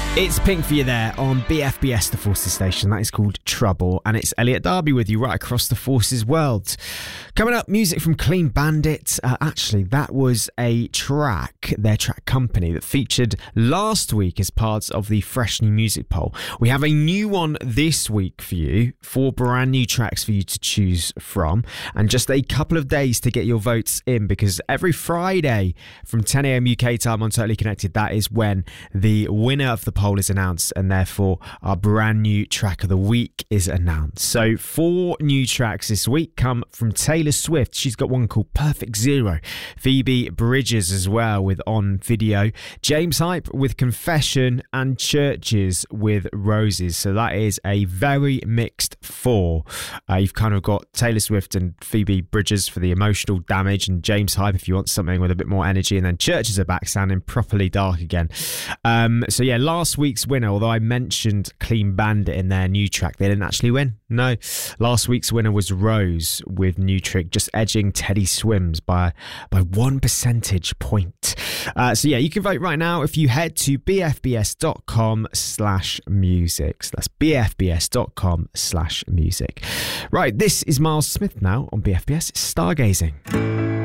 It's Pink for you there on BFBS, the Forces station. That is called Trouble, and it's Elliot Darby with you right across the Forces world. Coming up, music from Clean Bandit. Actually, that was a track, their track Company, that featured last week as part of the Fresh New Music poll. We have a new one this week for you, 4 brand new tracks for you to choose from, and just a couple of days to get your votes in, because every Friday from 10 a.m. UK time on Totally Connected, that is when the winner of the poll is announced, and therefore our brand new track of the week is announced. So 4 new tracks this week come from Taylor Swift. She's got one called Perfect Zero. Phoebe Bridgers as well with On Video. James Hype with Confession, and Churches with Roses. So that is a very mixed 4. You've kind of got Taylor Swift and Phoebe Bridgers for the emotional damage, and James Hype if you want something with a bit more energy, and then Churches are back sounding properly dark again. So yeah, last week's winner, although I mentioned Clean Bandit in their new track, they didn't actually win. No, last week's winner was Rose with New Trick, just edging Teddy Swims by 1 percentage point. So yeah, you can vote right now if you head to bfbs.com/music. So that's bfbs.com/music. Right, this is Miles Smith now on BFBS. It's Stargazing.